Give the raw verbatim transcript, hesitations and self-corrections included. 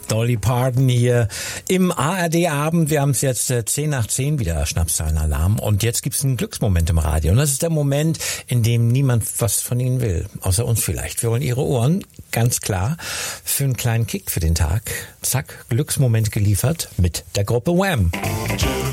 Dolly Parton hier im A R D-Abend. Wir haben es jetzt äh, zehn nach zehn wieder, Schnapszahlenalarm. Und jetzt gibt es einen Glücksmoment im Radio. Und das ist der Moment, in dem niemand was von Ihnen will. Außer uns vielleicht. Wir wollen Ihre Ohren, ganz klar, für einen kleinen Kick für den Tag. Zack, Glücksmoment geliefert mit der Gruppe Wham.